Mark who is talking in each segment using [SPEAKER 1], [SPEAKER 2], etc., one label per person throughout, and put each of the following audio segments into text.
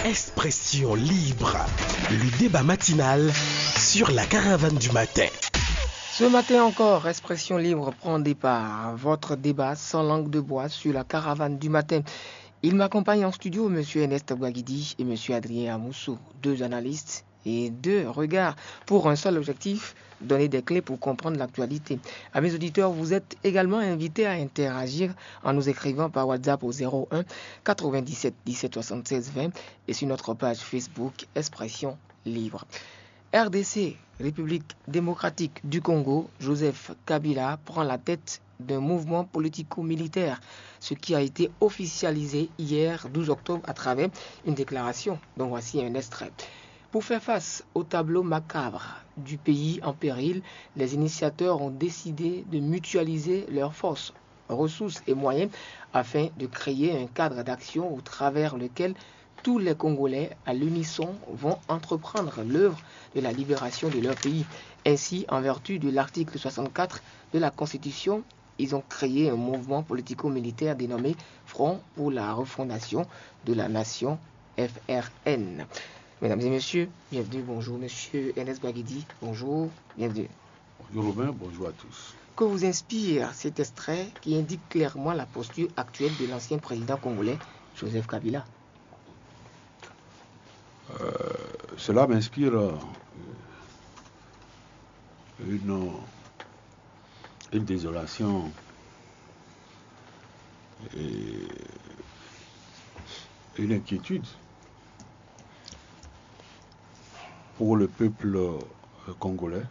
[SPEAKER 1] Expression libre, le débat matinal sur la caravane du matin.
[SPEAKER 2] Ce matin encore, Expression libre prend départ. Votre débat sans langue de bois sur la caravane du matin. Il m'accompagne en studio M. Ernest Bouaguidi et M. Adrien Amoussou, deux analystes et deux regards pour un seul objectif, donner des clés pour comprendre l'actualité. À mes auditeurs, vous êtes également invités à interagir en nous écrivant par WhatsApp au 01 97 17 76 20 et sur notre page Facebook Expression libre. RDC, République démocratique du Congo, Joseph Kabila prend la tête d'un mouvement politico-militaire, ce qui a été officialisé hier 12 octobre à travers une déclaration dont voici un extrait. Pour faire face au tableau macabre du pays en péril, les initiateurs ont décidé de mutualiser leurs forces, ressources et moyens afin de créer un cadre d'action au travers lequel tous les Congolais à l'unisson vont entreprendre l'œuvre de la libération de leur pays. Ainsi, en vertu de l'article 64 de la Constitution, ils ont créé un mouvement politico-militaire dénommé Front pour la refondation de la nation, FRN. Mesdames et messieurs, bienvenue, bonjour. Monsieur Ernest Bouaguidi, bonjour, bienvenue.
[SPEAKER 3] Bonjour Robin, bonjour à tous.
[SPEAKER 2] Que vous inspire cet extrait qui indique clairement la posture actuelle de l'ancien président congolais, Joseph Kabila?
[SPEAKER 3] Cela m'inspire une désolation et une inquiétude pour le peuple congolais,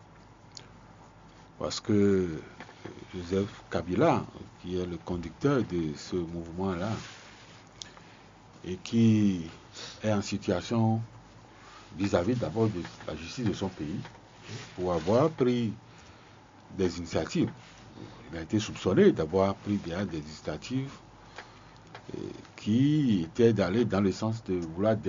[SPEAKER 3] parce que Joseph Kabila, qui est le conducteur de ce mouvement-là, et qui est en situation vis-à-vis d'abord de la justice de son pays, pour avoir pris des initiatives. Il a été soupçonné d'avoir pris des initiatives qui étaient d'aller dans le sens de vouloir